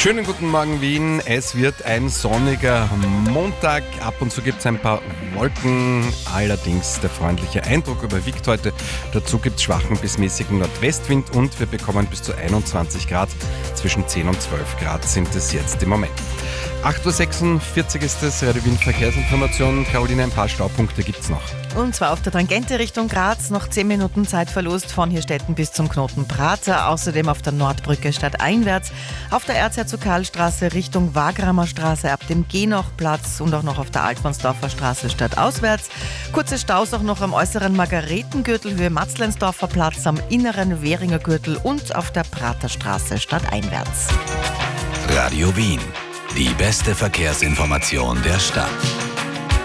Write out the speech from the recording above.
Schönen guten Morgen Wien, es wird ein sonniger Montag, ab und zu gibt es ein paar Wolken, allerdings der freundliche Eindruck überwiegt heute. Dazu gibt es schwachen bis mäßigen Nordwestwind und wir bekommen bis zu 21 Grad, zwischen 10 und 12 Grad sind es jetzt im Moment. 8.46 Uhr ist das Radio Wien Verkehrsinformation. Caroline, ein paar Staupunkte gibt es noch. Und zwar auf der Tangente Richtung Graz, noch 10 Minuten Zeitverlust von Hirstetten bis zum Knoten Prater. Außerdem auf der Nordbrücke stadteinwärts, auf der Erzherzog-Karl-Straße Richtung Wagramer Straße ab dem Genochplatz und auch noch auf der Altmannsdorfer Straße stadtauswärts. Kurze Staus auch noch am äußeren Margaretengürtel Höhe Matzleinsdorfer Platz, am inneren Währinger Gürtel und auf der Praterstraße stadteinwärts. Radio Wien, die beste Verkehrsinformation der Stadt.